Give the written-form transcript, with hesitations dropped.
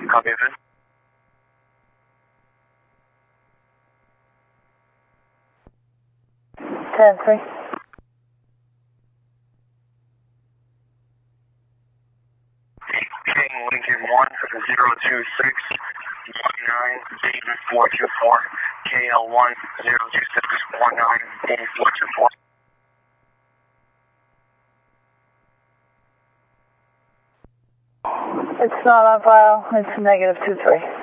Copy that. Ten-3. King Lincoln 1-026-19-8424. KL 1-026-19-8424. It's not on file. It's -23.